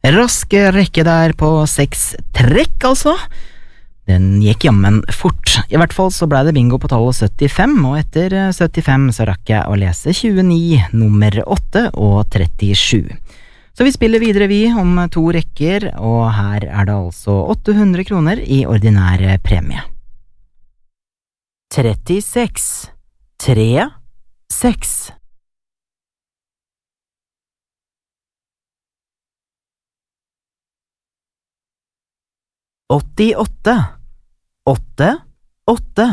Rask rekke der på 6 trekk, altså. Den gikk jammen fort. I hvert fall så ble det bingo på tallet 75, og etter 75 så rakk jeg å lese 29, nummer 8 og 37. Så vi spiller videre om 2 rekker, og her er det altså 800 kroner i ordinær premie. 36, 3, 6. 88, 8, 8.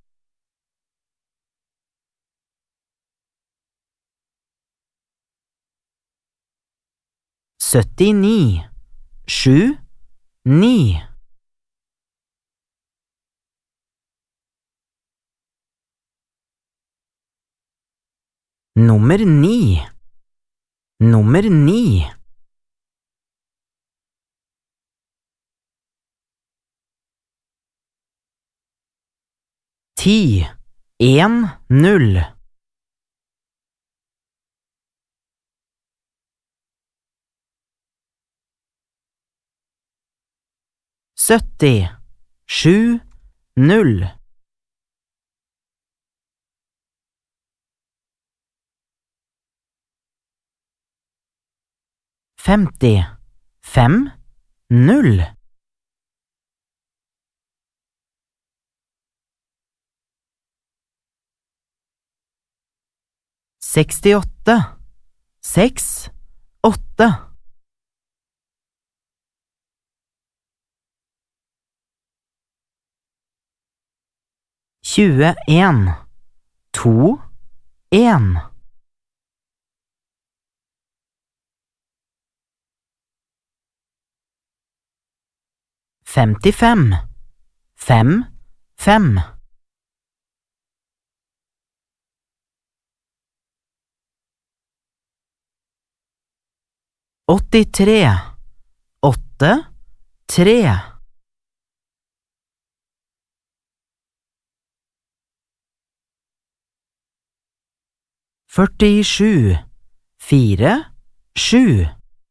79, 7, 9. 9, nummer 9. 10, 1, 0. 70, 7, 0. 50, 5, 0. 68, 6, 8. 21, 2, 1. 55, 5, 5. 83, 8, 3. 47, 4, 7.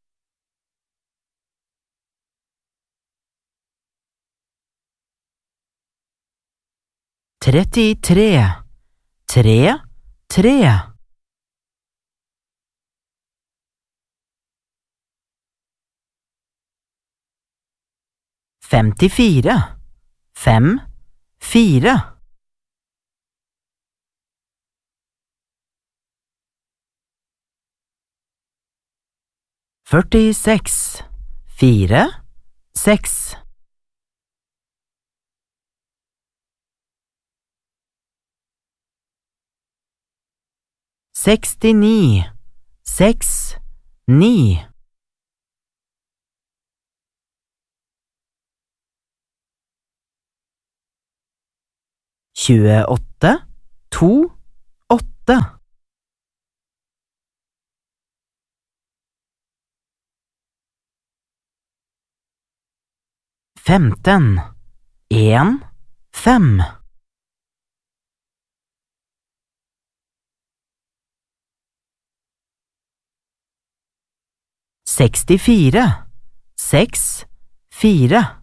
33, 3, 3. 54, 5, 4. 46, 4, 6. 69, 6, 9. 28, 2, 8. 15, 1, 5. 64, 6, 4.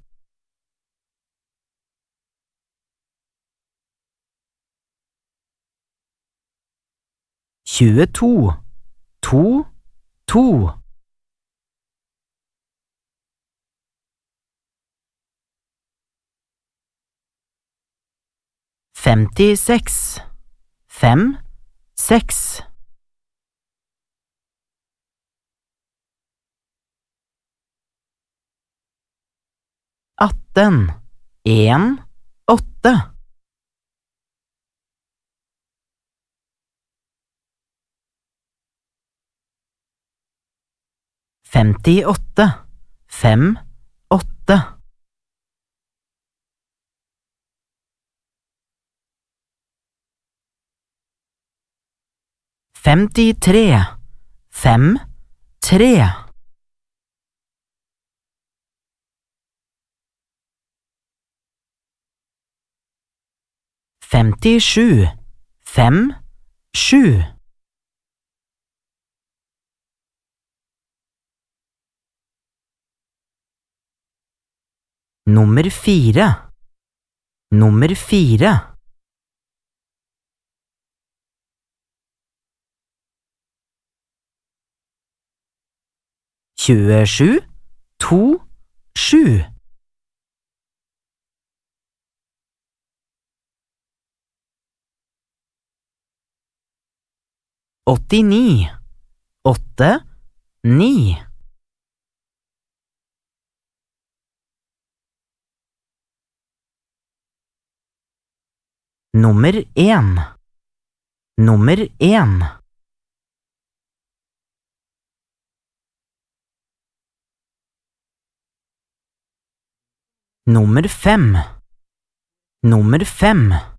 22, 2, 2. 56, 5, 6. 18, 1, 8. 58, 5, 8. 53, 5, 3. 57, 5, 7. Nummer 4. Nummer 4. 27, 2, 7. Åttini, 8, 9. Nummer 1. Nummer 1. Nummer 5. Nummer 5.